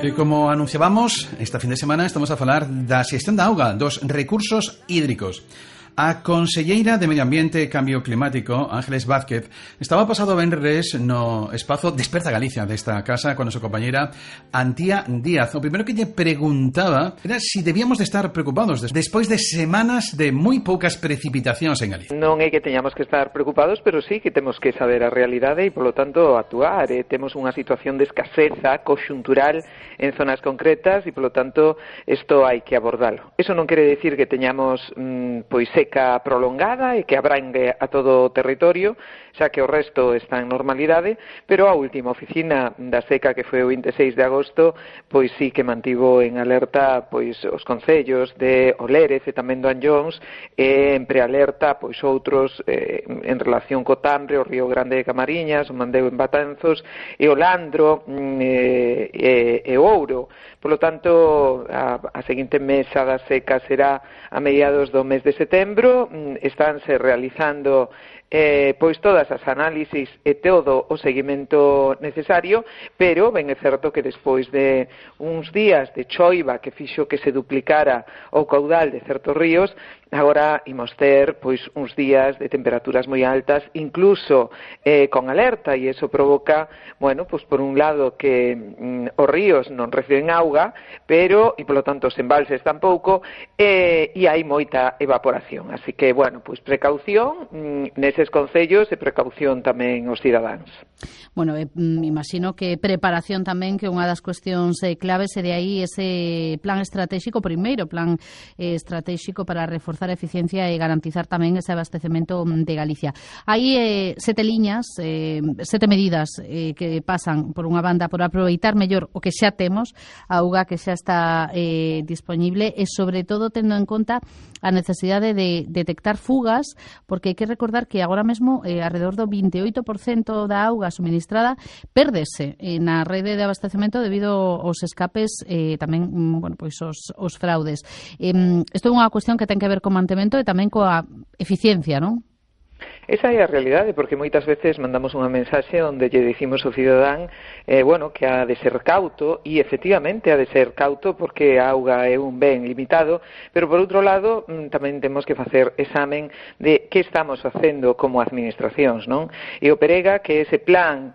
E como anunciábamos, esta fin de semana estamos a falar da xestión da auga, dos recursos hídricos. A conselleira de Medio Ambiente e Cambio Climático, Ángeles Vázquez, estaba pasado venres no espazo Desperta Galicia desta casa con a súa compañeira Antía Díaz. O primeiro que lle preguntaba era si debíamos de estar preocupados despois de semanas de moi poucas precipitacións en Galicia. Non é que teñamos que estar preocupados, pero sí que temos que saber a realidade e, polo tanto, actuar. Temos unha situación de escaseza conxuntural en zonas concretas e, polo tanto, isto hai que abordalo. Eso non quere decir que teñamos pois seca prolongada e que abrangue a todo o territorio, xa que o resto está en normalidade, pero a última oficina da seca, que foi o 26 de agosto, pois sí que mantivo en alerta pois os concellos de Olérez e tamén do Anllóns, e en prealerta pois outros en relación co Tambre, o Río Grande de Camariñas, o Mandeo en Batanzos e o Landro e o Ouro. Polo tanto, a seguinte mesa da seca será a mediados do mes de setembro. Estánse realizando pois todas as análisis e todo o seguimento necesario, pero ben é certo que despois de uns días de choiva que fixo que se duplicara o caudal de certos ríos, agora imos ter pois uns días de temperaturas moi altas, incluso con alerta, e iso provoca, bueno, pois por un lado que os ríos non reciben auga, pero e polo tanto os embalses tampouco, e hai moita evaporación, así que, bueno, pois precaución neses concellos e precaución tamén os cidadáns. Bueno, imagino que preparación tamén, que unha das cuestións claves, e de aí ese plan estratégico, primeiro plan estratégico para reforzar a eficiencia e garantizar tamén ese abastecemento de Galicia. Hai 7 liñas, 7 medidas que pasan, por unha banda, por aproveitar mellor o que xa temos, a auga que xa está disponible, e sobre todo tendo en conta a necesidade de detectar fugas, porque hai que recordar que agora mesmo alrededor do 28% da auga suministrada pérdese na rede de abastecemento debido aos escapes e tamén, bueno, pois os fraudes. Isto é unha cuestión que ten que ver co mantemento e tamén coa eficiencia, non? Esa é a realidade, porque moitas veces mandamos unha mensaxe onde lle dicimos ao cidadán bueno, que ha de ser cauto, e efectivamente ha de ser cauto porque a auga é un ben limitado, pero por outro lado tamén temos que facer examen de que estamos facendo como administracións, non? E o Perega, que ese plan,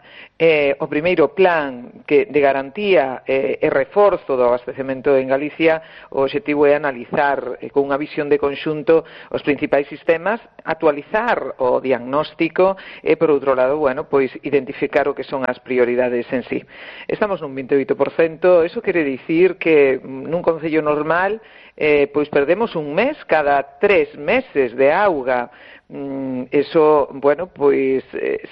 o primeiro plan que de garantía e reforzo do abastecemento en Galicia, o objetivo é analizar con unha visión de conxunto os principais sistemas, actualizar o diagnóstico e, por outro lado, bueno, pois identificar o que son as prioridades en sí. Estamos nun 28%, eso quere dicir que nun concello normal pois perdemos un mes cada 3 meses de auga. Eso, bueno, pois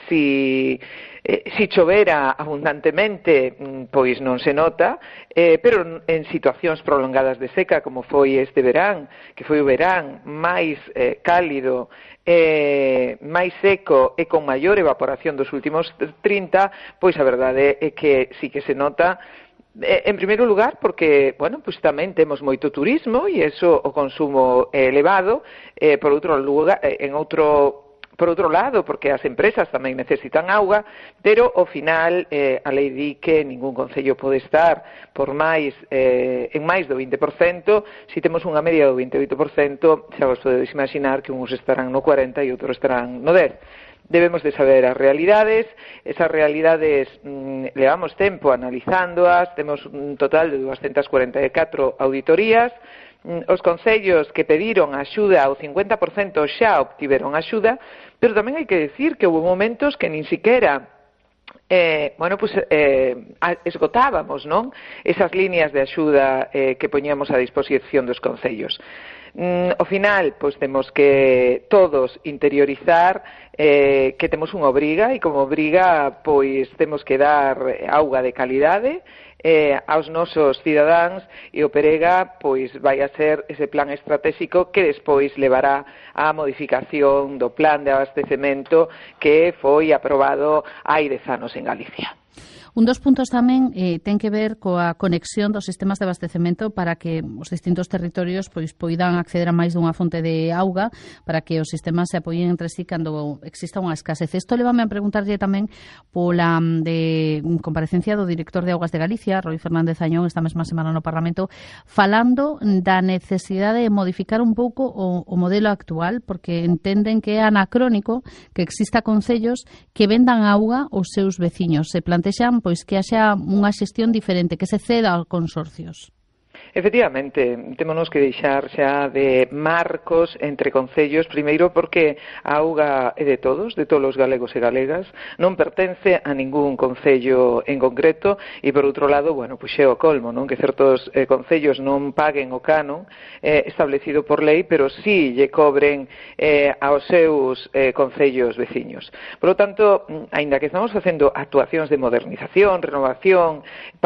si chovera abundantemente, pois non se nota, pero en situacións prolongadas de seca, como foi este verán, que foi o verán máis cálido, máis seco e con maior evaporación dos últimos 30, pois a verdade é que sí que se nota. En primeiro lugar, porque, bueno, pues tamén temos moito turismo e eso o consumo é elevado, por outro lugar, por outro lado, porque as empresas tamén necesitan auga, pero ao final a lei di que ningún concello pode estar por máis en máis do 20%. Se temos unha media do 28%, xa vos podedes imaginar que uns estarán no 40% e outros estarán no 10%. Debemos de saber as realidades. Esas realidades levamos tempo analizándoas, temos un total de 244 auditorías. Os concellos que pediron axuda, o 50% xa obtiveron axuda, pero tamén hai que decir que houve momentos que nin siquiera esgotábamos, non? Esas líneas de axuda que poñíamos a disposición dos concellos. Ao final, pois temos que todos interiorizar que temos unha obriga, e como obriga, pois temos que dar auga de calidade aos nosos cidadáns, e o Perega pois vai a ser ese plan estratégico que despois levará á modificación do plan de abastecemento que foi aprobado hai 10 anos en Galicia. Un dos puntos tamén ten que ver coa conexión dos sistemas de abastecemento para que os distintos territorios pois poidan acceder a máis dunha fonte de auga, para que os sistemas se apoien entre sí cando exista unha escasez. Isto levame a preguntarlle tamén pola de comparecencia do director de Augas de Galicia, Roi Fernández Añón, esta mesma semana no Parlamento, falando da necesidade de modificar un pouco o modelo actual, porque entenden que é anacrónico que exista concellos que vendan auga aos seus veciños. Se plantexan pois que haxa unha xestión diferente, que se ceda aos consorcios. Efectivamente, témonos que deixar xa de marcos entre concellos, primeiro porque a auga é de todos os galegos e galegas, non pertence a ningún concello en concreto, e por outro lado, bueno, pois é o colmo, non? Que certos concellos non paguen o canon establecido por lei, pero sí lle cobren aos seus concellos veciños. Por lo tanto, aínda que estamos facendo actuacións de modernización, renovación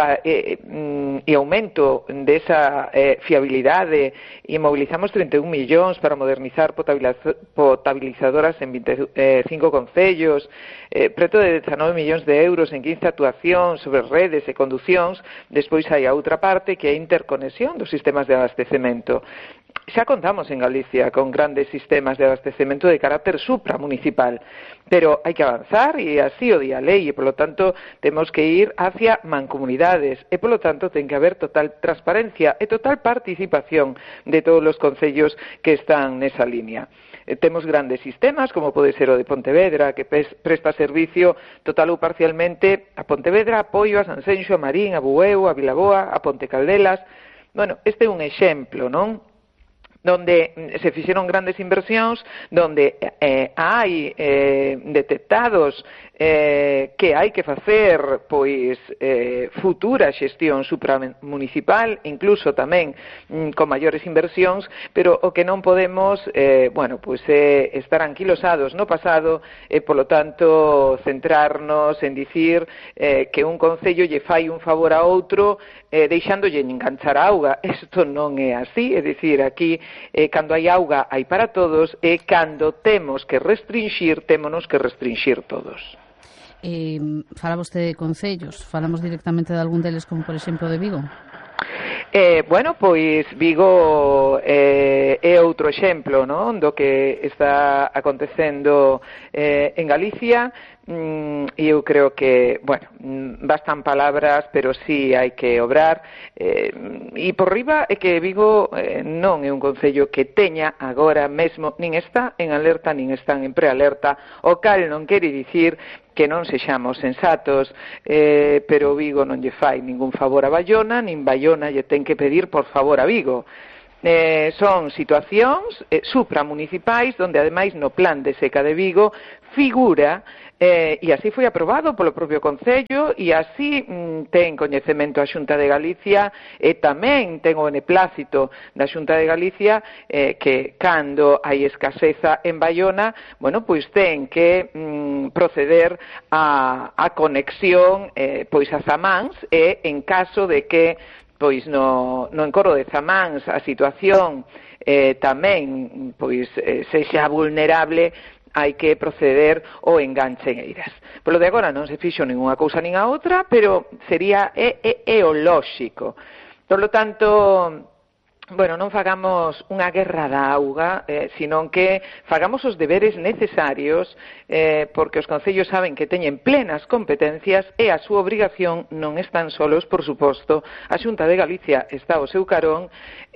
e aumento desa fiabilidade e mobilizamos 31 millóns para modernizar potabilizadoras en 25 concellos, preto de 19 millóns de euros en 15 actuacións sobre redes e conducións. Despois hai a outra parte que é a interconexión dos sistemas de abastecemento. Xa contamos en Galicia con grandes sistemas de abastecemento de carácter supramunicipal, pero hai que avanzar e así o di a lei, e polo tanto temos que ir hacia mancomunidades e polo tanto ten que haber total transparencia e total participación de todos os concellos que están nesa línea. Temos grandes sistemas, como pode ser o de Pontevedra, que presta servicio total ou parcialmente a Pontevedra, a Poio, a Sanxenxo, a Marín, a Bueu, a Vilaboa, a Ponte Caldelas. Bueno, este é un exemplo, non? Donde se fixeron grandes inversións, donde hai detectados que hai que facer pois futura xestión supramunicipal, incluso tamén con maiores inversións, pero o que non podemos pois estar anquilosados no pasado e polo tanto centrarnos en dicir que un concello lle fai un favor a outro deixándolle enganchar a auga. Isto non é así, é dicir, aquí cando hai auga hai para todos e cando temos que restringir, témonos que restringir todos. Fala vostede de concellos, falamos directamente de algún deles, como por exemplo de Vigo? Pois Vigo é outro exemplo, non? Do que está acontecendo en Galicia. E eu creo que, bastan palabras, pero sí hai que obrar, e por riba é que Vigo non é un concello que teña agora mesmo, nin está en alerta, nin están en prealerta, o cal non quere dicir que non sexamos sensatos, pero Vigo non lle fai ningún favor a Baiona, nin Baiona lle ten que pedir por favor a Vigo. Son situacións supramunicipais donde ademais no plan de seca de Vigo figura e así foi aprobado polo propio Concello e así ten coñecemento a Xunta de Galicia e tamén ten o beneplácito da Xunta de Galicia que cando hai escaseza en Baiona, pois ten que proceder a conexión pois a Zamáns e en caso de que pois no encoro de Zamáns a situación tamén pois sexa vulnerable, hai que proceder ao enganche en Eiras. Polo de agora non se fixo ninguna cousa nin a outra, pero sería o lóxico. Por lo tanto, non fagamos unha guerra da auga, senón que fagamos os deberes necesarios, porque os concellos saben que teñen plenas competencias e a súa obrigación non están solos, por suposto. A Xunta de Galicia está ao seu carón,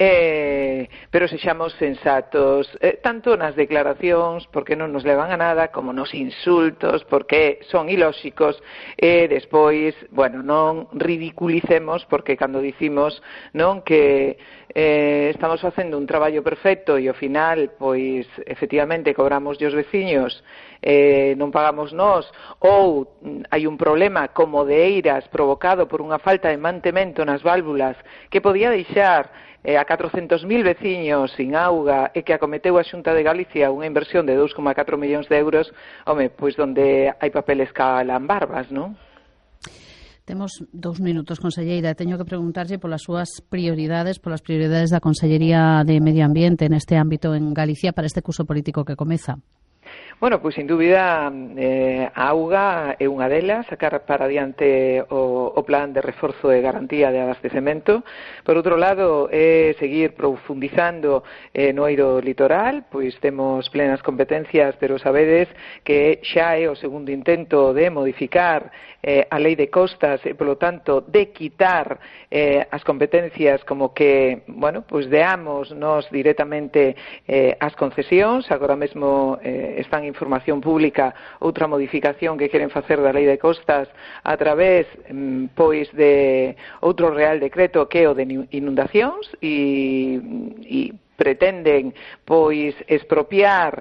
pero sexamos sensatos, tanto nas declaracións, porque non nos levan a nada, como nos insultos, porque son ilóxicos, e despois, non ridiculicemos, porque cando dicimos que estamos facendo un traballo perfecto e ao final, pois, efectivamente, cobramos os veciños, non pagamos nós, ou hai un problema como de Eiras provocado por unha falta de mantemento nas válvulas que podía deixar a 400.000 veciños sin auga e que acometeu a Xunta de Galicia unha inversión de 2,4 millóns de euros, pois donde hai papeles calan barbas, non? Temos 2 minutos, conselleira. Teño que preguntarlle polas súas prioridades, polas prioridades da Consellería de Medio Ambiente neste ámbito en Galicia para este curso político que comeza. Bueno, pois, sin dúbida, a auga é unha delas, sacar para adiante o plan de reforzo e garantía de abastecemento. Por outro lado, é seguir profundizando no eido litoral, pois temos plenas competencias, pero sabedes que xa é o segundo intento de modificar a lei de costas e, polo tanto, de quitar as competencias como que, bueno, pois deamos nos directamente as concesións. Agora mesmo están en información pública outra modificación que queren facer da lei de costas a través pois de outro real decreto que é o de inundacións e pretenden pois expropiar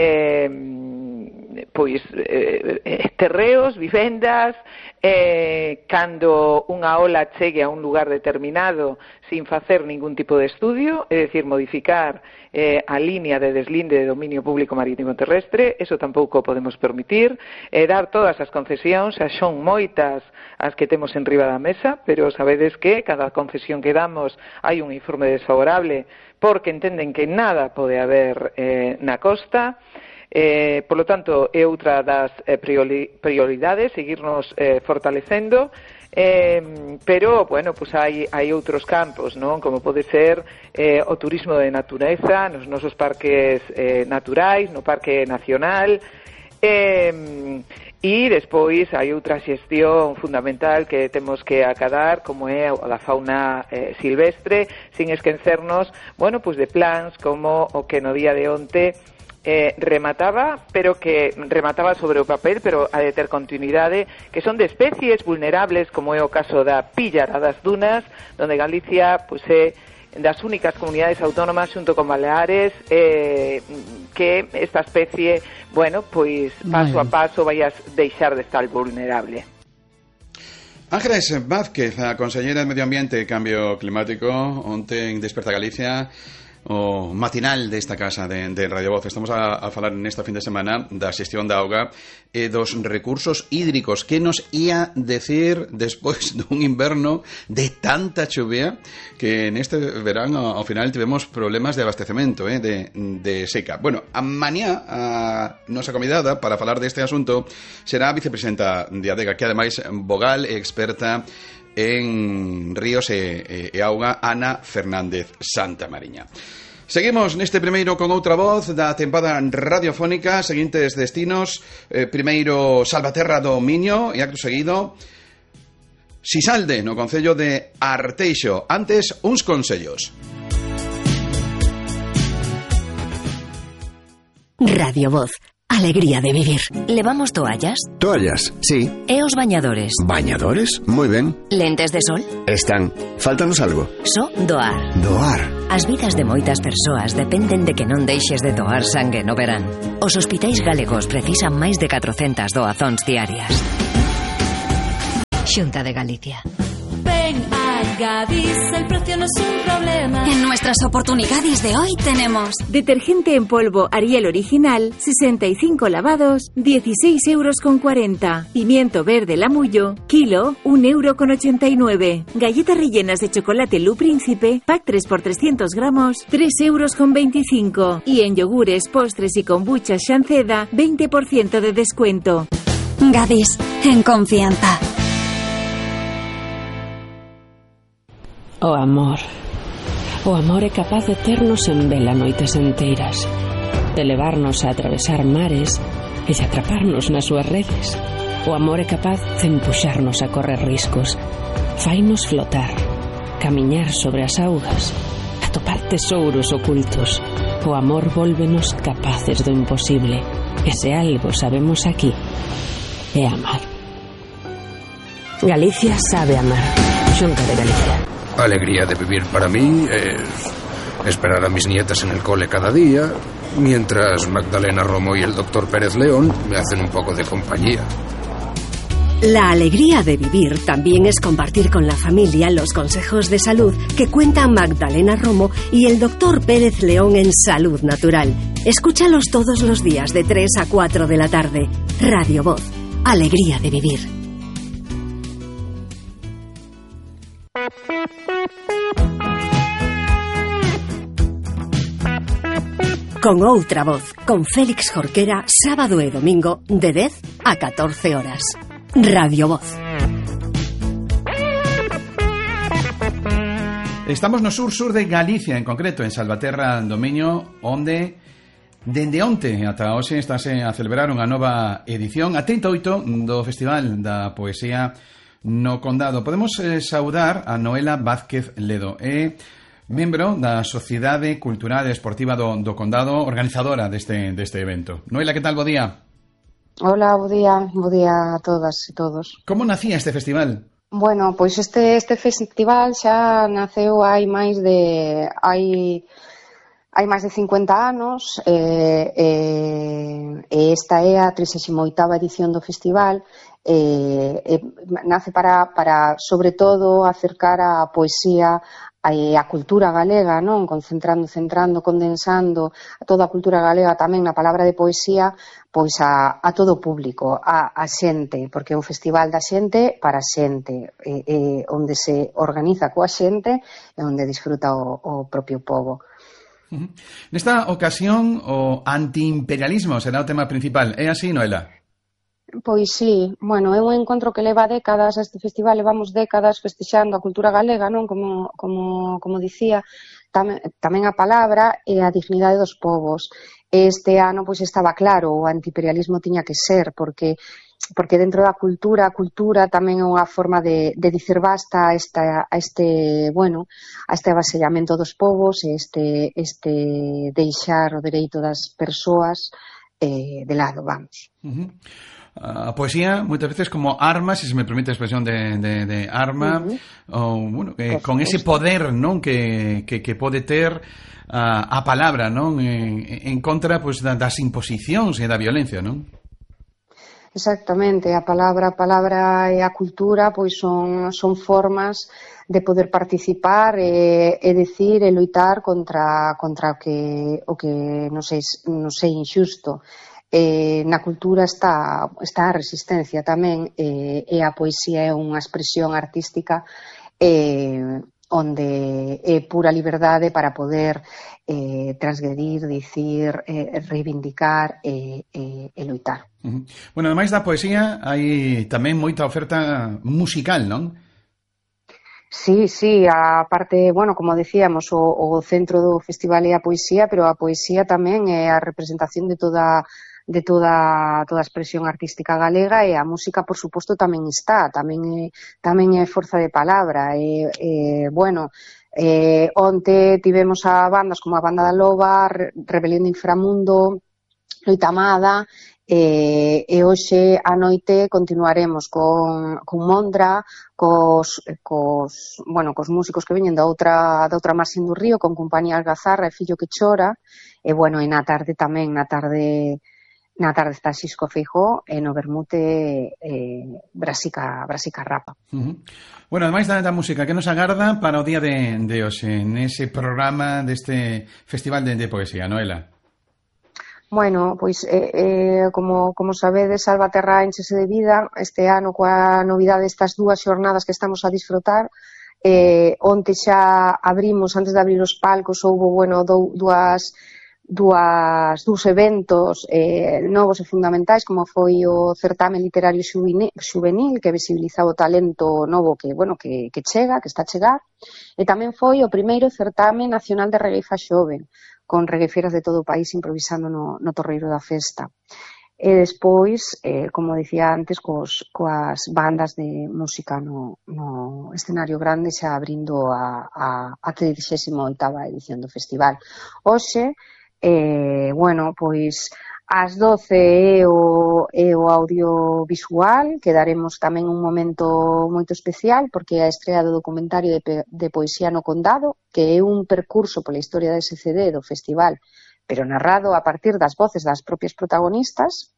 terreos, vivendas, cando unha ola chegue a un lugar determinado sin facer ningún tipo de estudio, é dicir, modificar a línea de deslinde de dominio público marítimo terrestre. Eso tampouco podemos permitir. Dar todas as concesións, son moitas as que temos en riba da mesa, pero sabedes que cada concesión que damos hai un informe desfavorable porque entenden que nada pode haber na costa. Por lo tanto, é outra das prioridades, seguirnos fortalecendo, pero, bueno, pues hai outros campos, non? Como pode ser o turismo de natureza nos nosos parques naturais, no Parque Nacional, e despois hai outra xestión fundamental que temos que acadar, como é a fauna silvestre, sin esquecernos, bueno, pues de plans como o que no día de onte remataba, pero que remataba sobre o papel, pero ha de ter continuidade, que son de especies vulnerables, como é o caso da píllara das dunas, donde Galicia, pues, é das únicas comunidades autónomas xunto con Baleares que esta especie, bueno, pois paso a paso vai a deixar de estar vulnerable. Ángeles Vázquez, a conselleira de Medio Ambiente e Cambio Climático, onte en Desperta Galicia, o matinal desta casa de Radio Voz. Estamos a falar nesta fin de semana da xestión da auga e dos recursos hídricos. Que nos ia decir despois dun inverno de tanta chuvia que neste verán ao final tivemos problemas de abastecemento, de seca. Bueno, a mañá a nosa convidada para falar deste asunto será a vicepresidenta de ADEGA, que ademais vogal e experta en ríos e auga, Ana Fernández Santamariña. Seguimos neste primeiro con outra voz da tempada radiofónica. Seguintes destinos: primeiro Salvaterra do Miño e acto seguido Sisalde, no concello de Arteixo. Antes, uns consellos. Radio Voz. Alegría de vivir. ¿Levamos toallas? Toallas, sí. ¿E os bañadores? ¿Bañadores? Muy ben. ¿Lentes de sol? Están. Fáltanos algo. So doar. Doar. As vidas de moitas persoas dependen de que non deixes de doar sangue no verán. Os hospitais galegos precisan máis de 400 doazóns diarias. Xunta de Galicia. Ven a Gadis, el precio no es un problema. En nuestras oportunidades de hoy tenemos detergente en polvo Ariel original, 65 lavados, 16,40 €. Pimiento verde Lamullo, kilo, 1,89 €. Galletas rellenas de chocolate Lu Príncipe, pack 3 por 300 gramos, 3,25 €. Y en yogures, postres y kombuchas Shanceda, 20% de descuento. Gadis, en confianza. O amor é capaz de ternos en vela noites enteiras, de levarnos a atravesar mares e de atraparnos nas súas redes. O amor é capaz de empuxarnos a correr riscos, fainos flotar, camiñar sobre as augas, atopar tesouros ocultos. O amor vólvenos capaces do imposible, e se algo sabemos aquí é amar. Galicia sabe amar. Xunta de Galicia. Alegría de vivir para mí es esperar a mis nietas en el cole cada día, mientras Magdalena Romo y el doctor Pérez León me hacen un poco de compañía. La alegría de vivir también es compartir con la familia los consejos de salud que cuentan Magdalena Romo y el doctor Pérez León en Salud Natural. Escúchalos todos los días de 3 a 4 de la tarde. Radio Voz. Alegría de vivir. con outra voz, con Félix Jorquera, sábado e domingo de 10 a 14 horas. Radio Voz. Estamos no sur de Galicia, en concreto, en Salvaterra do Miño, onde dende onte ata hoxe estáse a celebrar unha nova edición, a 38 do Festival da Poesía no Condado. Podemos saudar a Noela Vázquez Ledo, membro da Sociedade Cultural e Esportiva do Condado, organizadora deste evento. Noela, que tal? Bo día. Hola, bo día a todas e todos. Como nacía este festival? Bueno, pois este festival xa naceu hai máis de 50 anos e esta é a 38ª edición do festival. Nace para sobre todo acercar a poesía e a cultura galega, non? Centrando, condensando toda a cultura galega tamén na palabra de poesía, pois a todo o público, a xente, porque é un festival da xente para xente, onde se organiza coa xente e onde disfruta o propio pobo. Nesta ocasión o antiimperialismo será o tema principal, é así, Noela? Pois sí, bueno, é un encontro que leva décadas, este festival levamos décadas festexando a cultura galega, non? Como dicía, tamén a palabra e a dignidade dos povos. Este ano pois estaba claro, o antiimperialismo tiña que ser, porque dentro da cultura, a cultura tamén é unha forma de dicer basta a este avasallamento dos povos e este deixar o dereito das persoas de lado, vamos. A poesía, moitas veces como arma, se me permite a expresión de arma, con ese poder, non, que pode ter a palabra, non, en contra pois das imposicións e da violencia, non? Exactamente, a palabra e a cultura pois son formas de poder participar e decir e loitar contra o que non sei inxusto. Na cultura está a resistencia tamén, e a poesía é unha expresión artística onde é pura liberdade para poder transgredir, dicir, reivindicar e loitar. Bueno, ademais da poesía hai tamén moita oferta musical, non? Sí, a parte, bueno, como decíamos, o centro do festival é a poesía, pero a poesía tamén é a representación de toda a expresión artística galega, e a música, por suposto, tamén está, tamén é forza de palabra. Onte tivemos a bandas como a Banda da Loba, Rebelión de Inframundo, Loitamada, e hoxe a noite continuaremos con Mondra, cos músicos que veñen da outra marxen do río, con Compañía Algazarra e Fillo que Chora, e na tarde tamén, na tarde está Xisco Feijó, e no vermute Brasica Rapa. Bueno, ademais da música, que nos agarda para o día de hoxe, nese programa deste Festival de Poesía, Noela? Bueno, pois, como sabedes, Salvaterra enchese de vida este ano coa novidade destas dúas xornadas que estamos a disfrutar. Onte xa abrimos, antes de abrir os palcos, houbo, dous eventos novos e fundamentais, como foi o certame literario xuvenil, que visibilizaba o talento novo que chega, que está a chegar, e tamén foi o primeiro certame nacional de regueifa xoven, con regueifeiras de todo o país improvisando no torreiro da festa. E despois, como dicía antes, coas bandas de música no escenario grande, xa abrindo a 38ª edición do festival. Hoxe, pois ás 12 é o audiovisual, que daremos tamén un momento moito especial, porque é a estrea do documentario de Poesía no Condado, que é un percurso pola historia dese CD do festival, pero narrado a partir das voces das propias protagonistas.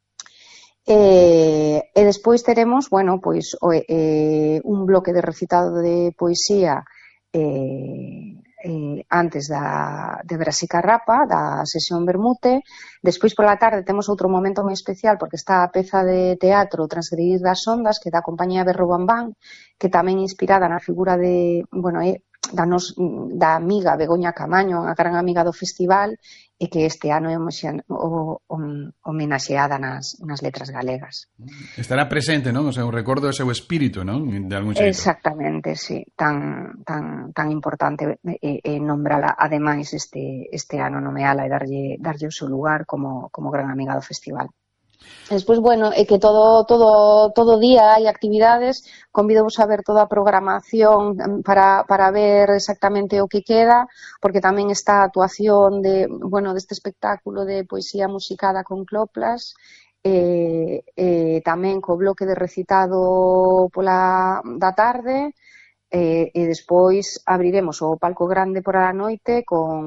E despois teremos, un bloque de recitado de poesía antes de Brasica Rapa, da sesión vermute. Despois pola tarde temos outro momento moi especial, porque está a peza de teatro Transgredir das ondas, que da compañía Berro Bambán, que tamén inspirada na figura de, da amiga Begoña Camaño, a gran amiga do festival, e que este ano é homenaxeada nas letras galegas. Estará presente, non? O sea, un recordo do seu espírito, non? De algún xeito. Exactamente, sí. Tan importante nombrala, ademais, este ano nomeala e darlle o seu lugar como gran amiga do festival. Despois, bueno, é que todo día hai actividades, convidovos a ver toda a programación para ver exactamente o que queda, porque tamén está a actuación deste espectáculo de poesía musicada con coplas, tamén co bloque de recitado da tarde, e despois abriremos o palco grande por a noite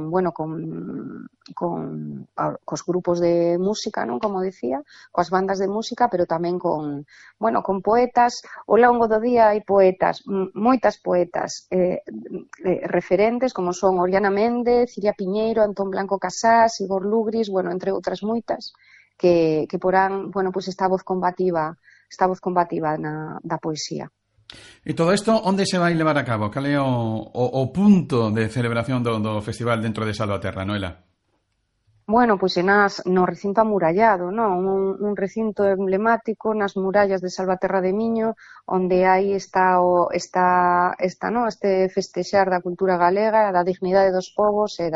cos grupos de música, non, como dicía, coas bandas de música, pero tamén con poetas. Ao longo do día hai poetas, moitas poetas referentes, como son Oriana Méndez, Ciria Piñeiro, Antón Blanco Casás, Igor Lugris, entre outras moitas, que porán, esta voz combativa da poesía. E todo isto, onde se vai levar a cabo? Cal é o punto de celebración do festival dentro de Salvaterra, Noela? Bueno, pois no recinto amurallado, non? Un recinto emblemático nas murallas de Salvaterra de Miño, onde aí está este festexar da cultura galega, da dignidade dos povos e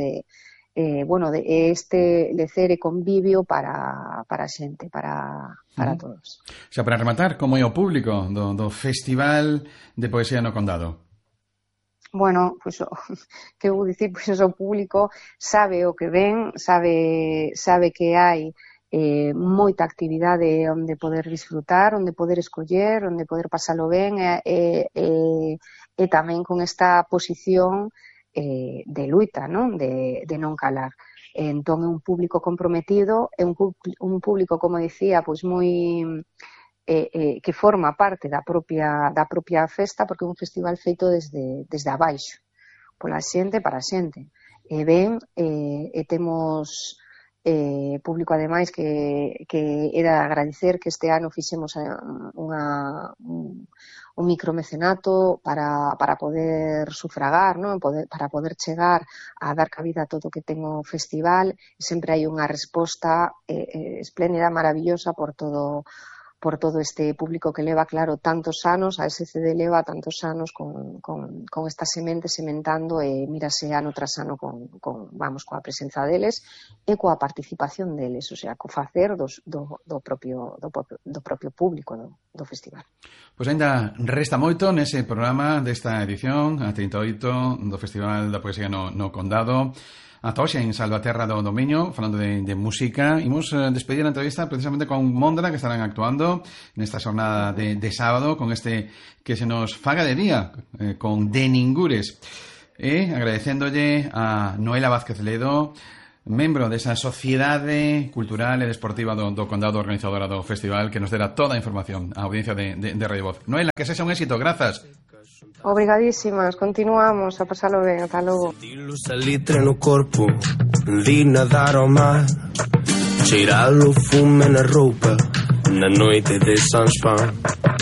este lecer e convivio para a xente, para todos. Xa, para rematar, como é o público do Festival de Poesía no Condado? Bueno, que vou dicir, o público sabe o que ven, sabe que hai moita actividade onde poder disfrutar, onde poder escoller, onde poder pasalo ben, e tamén con esta posición de luita, non? De non calar. Entón é un público comprometido, é un público, como dicía, pois moi que forma parte da propia festa, porque é un festival feito desde abaixo, pola xente para a xente. E ben, temos público ademais que era agradecer que este ano fixemos un micromecenato para poder sufragar, non? Para poder chegar a dar cabida a todo o que ten o festival. Sempre hai unha resposta espléndida, maravillosa por todo este público que leva, claro, tantos anos, a SCD leva tantos anos con esta semente sementando, e mírase ano tras ano coa presenza deles e coa participación deles, o sea, co facer do propio público do festival. Pois ainda resta moito nese programa desta edición, a 38 do Festival da Poesía no Condado. Ata hoxe en Salvaterra do Miño, falando de música. Imos despedir a entrevista precisamente con Mondra, que estarán actuando nesta xornada de sábado, con este que se nos faga de día, con De Ningures. E agradecéndolle a Noela Vázquez Ledo, membro desa Sociedade Cultural e Deportiva do Condado, organizadora do festival, que nos dera toda a información á audiencia de Radio Voz. Noela, que sexa un éxito, grazas. Obrigadísimas, continuamos a pasalo ben, ata logo. Dillo salitre no corpo, di nadar ao mar, cheirar o fume na roupa, na noite de San Juan.